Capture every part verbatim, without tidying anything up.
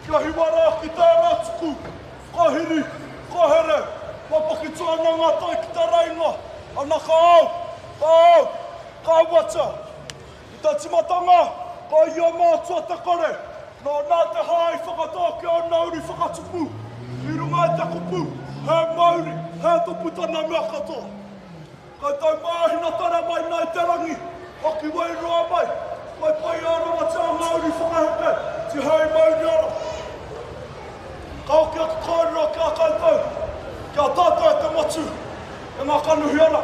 Kia hiwara ki tērā tuku, kahiri, kahere, wapaki tuana ngā tai ki tā rainga, ana ka au, ka au, ka wata. I tā timatanga, ka ia mātua te kore, nō nā te hae whakatōke o nauri whakatupu, i runga i te kupu, he mauri, he tuputana mea katoa. Kei tau māhina tara mai nei te rangi, hoki wai roa mai, mai pai aronga te a mauri whakaheke, ti hei mauri ara. Kau kia ka kōrero kia koutou, kia tātou e te motu, e ngā kanuhi ara.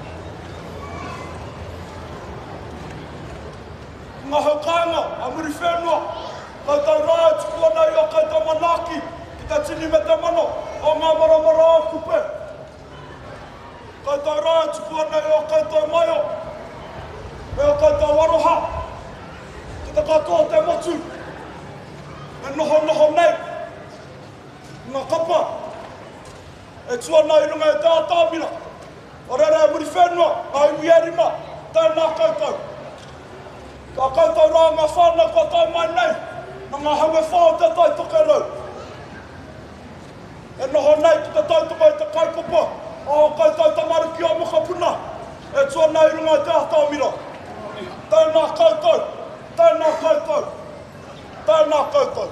Ngā haukainga, a muri whenua, koutou rāu tuku ana i o koutou manaki, ki te tini me te mano, o ngā maramara a kupe. Koutou rāu tuku ana i o koutou maio, me o koutou aroha, ki te katoa te motu, e noho noho nei. Ngā kapa, e tuana i runga e te atāmira. O rere e muri whenua, a iwi erima, tēnā koutou. Ka koutou rā ngā whānau kua tau mai nei, na ngā haue whāo te taitoke rau. E noho nei ki te tautoko i te kaikopa, a o koutou tamaruki o mokapuna, e tuana i runga e te atāmira. Tēnā koutou, tēnā koutou, tēnā koutou.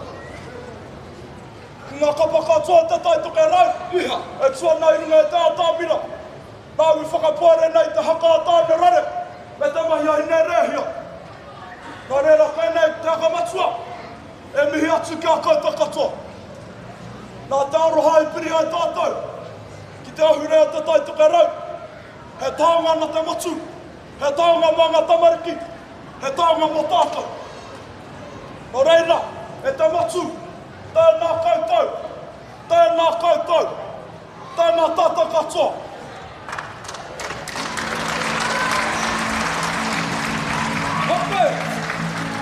Ngā kapa katoa te taitoke rau, e tuana i runga e te atāmira. Nāu i whakapuare nei te haka atāne rare, me te mahi ai nei rehia. Nā reira koe nei te haka matua, e mihi atu kia koutou katoa. Nā te aroha i piri ai tātou, ki te ahurea te taitoke rau, he taonga na te motu, he taonga mā ngā tamariki, he taonga mō tātou. Nā reira, e te motu, tēnā koutou, tēnā koutou, tēnā tātou katoa.